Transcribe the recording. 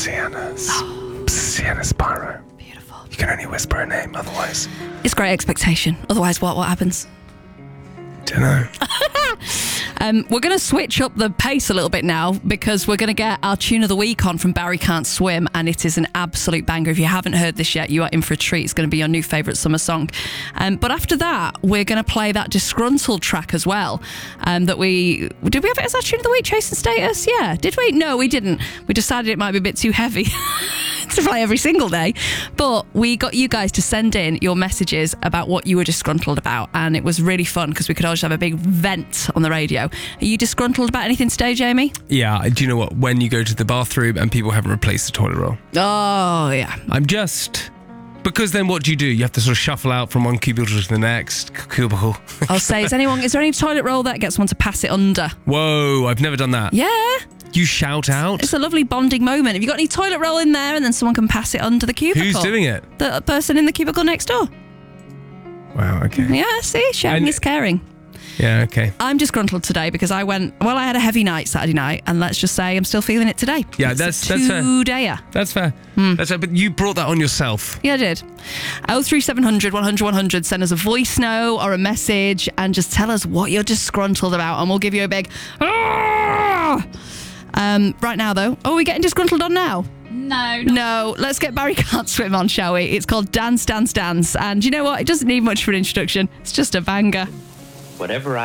Sienna Spyro. Beautiful. You can only whisper her name, otherwise. It's Great Expectation. Otherwise, what happens? Dunno. We're going to switch up the pace a little bit now because we're going to get our tune of the week on from Barry Can't Swim, and it is an absolute banger. If you haven't heard this yet, you are in for a treat. It's going to be your new favourite summer song. But after that, we're going to play that Disgruntled track as well. Did we have it as our tune of the week, Chasing Status? Yeah. Did we? No, we didn't. We decided it might be a bit too heavy to play every single day. But we got you guys to send in your messages about what you were disgruntled about, and it was really fun because we could all just have a big vent on the radio. Are you disgruntled about anything today, Jamie? Yeah, do you know what? When you go to the bathroom and people haven't replaced the toilet roll. Oh, yeah. Because then what do? You have to sort of shuffle out from one cubicle to the next cubicle. I'll say, is there any toilet roll that gets someone to pass it under? Whoa, I've never done that. Yeah. You shout out? It's a lovely bonding moment. Have you got any toilet roll in there and then someone can pass it under the cubicle? Who's doing it? The person in the cubicle next door. Wow, okay. Yeah, see? Sharing is caring. Yeah, okay. I'm disgruntled today because I had a heavy night Saturday night, and let's just say I'm still feeling it today. Yeah, that's fair. Two-dayer. That's fair. That's fair, but you brought that on yourself. Yeah, I did. 03700 100 100. Send us a voice note or a message and just tell us what you're disgruntled about, and we'll give you a big right now, though. Oh, are we getting disgruntled on now? No, let's get Barry Can't Swim on, shall we? It's called Dance, Dance, Dance. And you know what? It doesn't need much for an introduction. It's just a banger. Whatever